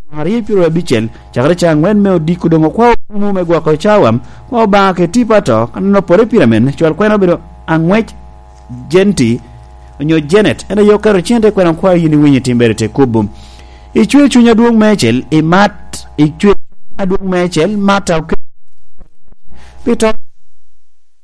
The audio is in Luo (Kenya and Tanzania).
Marie Piro Bichel chakre changwen me odiku dongo kwa umume gwako chawam kwa obake tipato kanano pore piramen chwal kwena bido angwech jenti onyo Janet ena yokaro chende kwena kwa yini winyi timbere te kubu ichwe chunya duong mechel ichwe aduong mechel mata pito